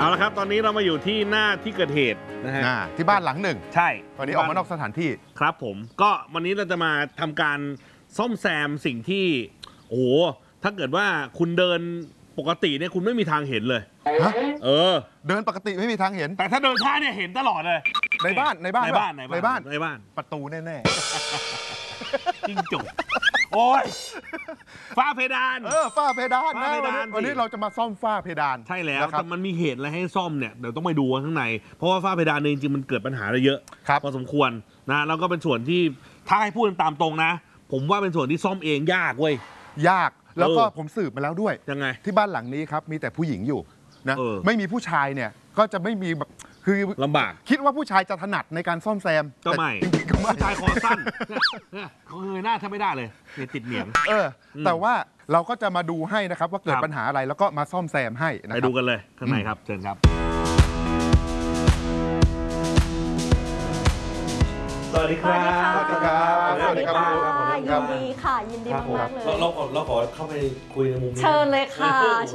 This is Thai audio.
เอาละครับตอนนี้เรามาอยู่ที่หน้าที่เกิดเหตุนะฮะที่บ้านหลังหนึ่งใช่ตอนนี้ออกมานอกสถานที่ครับผมก็วันนี้เราจะมาทำการซ่อมแซมสิ่งที่โอ้โหถ้าเกิดว่าคุณเดินปกติเนี่ยคุณไม่มีทางเห็นเลยเดินปกติไม่มีทางเห็นแต่ถ้าเดินช้าเนี่ยเห็นตลอดเลยในบ้านประตูแน่ๆจิ้งจกโอ้ยฝ้าเพดานฝ้าเพดานวันนี้เราจะมาซ่อมฝ้าเพดานใช่แล้วแต่มันมีเหตุอะไรให้ซ่อมเนี่ยเดี๋ยวต้องไปดูข้างในเพราะว่าฝ้าเพดานจริงๆมันเกิดปัญหาอะไรเยอะพอสมควรนะแล้วก็เป็นส่วนที่ถ้าให้พูดตามตรงนะผมว่าเป็นส่วนที่ซ่อมเองยากเว้ยยากแล้วก็ผมสืบมาแล้วด้วยยังไงที่บ้านหลังนี้ครับมีแต่ผู้หญิงอยู่นะไม่มีผู้ชายเนี่ยก็จะไม่มีแบบคือลำบากคิดว่าผู้ชายจะถนัดในการซ่อมแซมก็ไม่ผู้ชายคอสั้นเขาเงยหน้าถ้าไม่ได้เลยติดเหนียงแต่ว่าเราก็จะมาดูให้นะครับว่าเกิดปัญหาอะไรแล้วก็มาซ่อมแซมให้นะครับไปดูกันเลยข้างในครับเชิญครับสวัสดีครับสวัสดีครับสวัสดีค่ะยินดีค่ะยินดีมากๆเลยเราขอเข้าไปคุยในมุมนี้เชิญเลยค่ะ